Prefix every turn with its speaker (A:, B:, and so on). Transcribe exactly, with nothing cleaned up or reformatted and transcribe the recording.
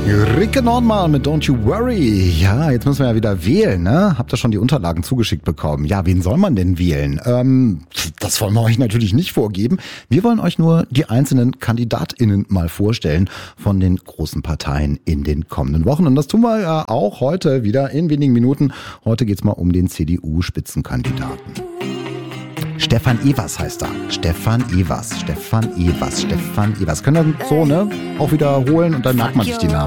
A: Ricke Nordmann mit Don't You Worry. Ja, jetzt müssen wir ja wieder wählen, ne? Habt ihr schon die Unterlagen zugeschickt bekommen? Ja, wen soll man denn wählen? Ähm, das wollen wir euch natürlich nicht vorgeben. Wir wollen euch nur die einzelnen KandidatInnen mal vorstellen von den großen Parteien in den kommenden Wochen. Und das tun wir ja auch heute wieder in wenigen Minuten. Heute geht's mal um den C D U-Spitzenkandidaten. Stefan Evers heißt er. Stefan Evers. Stefan Evers. Stefan Evers. Können wir so, ne? Auch wiederholen und dann merkt man sich die Namen.